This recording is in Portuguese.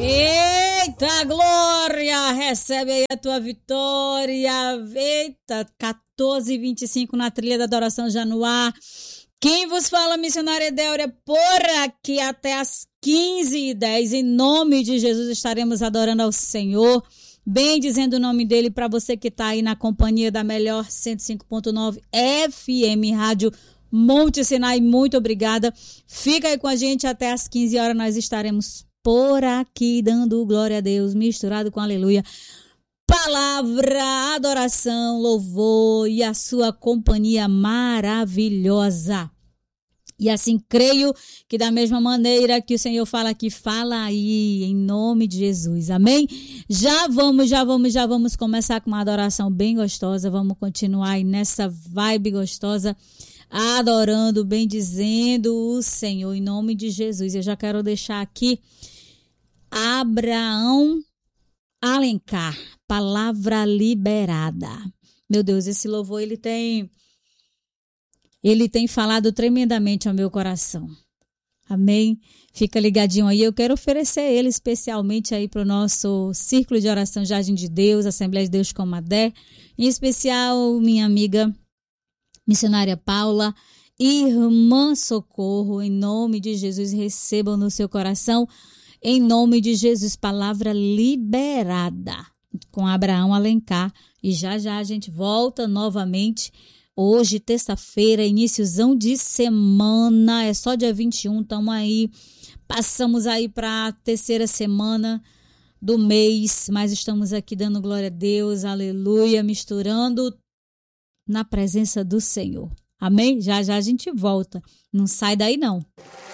Eita, glória! Recebe aí a tua vitória. Eita, 14h25 na trilha da adoração já no ar. Quem vos fala, missionária Edéuria, por aqui até as 15h10. Em nome de Jesus estaremos adorando ao Senhor, bem dizendo o nome dele para você que está aí na companhia da melhor 105.9 FM Rádio Monte Sinai. Muito obrigada. Fica aí com a gente até as 15 horas. Nós estaremos por aqui dando glória a Deus, misturado com aleluia. Palavra, adoração, louvor e a sua companhia maravilhosa. E assim creio que da mesma maneira que o Senhor fala aqui, fala aí, em nome de Jesus, amém? Já vamos começar com uma adoração bem gostosa, vamos continuar aí nessa vibe gostosa, adorando, bendizendo o Senhor, em nome de Jesus. Eu já quero deixar aqui Abraão Alencar, palavra liberada. Meu Deus, esse louvor ele tem falado tremendamente ao meu coração. Amém? Fica ligadinho aí. Eu quero oferecer ele especialmente aí para o nosso Círculo de Oração Jardim de Deus, Assembleia de Deus Comadé, em especial minha amiga missionária Paula, irmã Socorro, em nome de Jesus, recebam no seu coração. Em nome de Jesus, palavra liberada com Abraão Alencar. E já a gente volta novamente. Hoje, terça-feira, iníciozão de semana, é só dia 21, estamos aí, passamos aí para a terceira semana do mês, mas estamos aqui dando glória a Deus, aleluia, misturando na presença do Senhor. Amém? Já a gente volta, não sai daí não.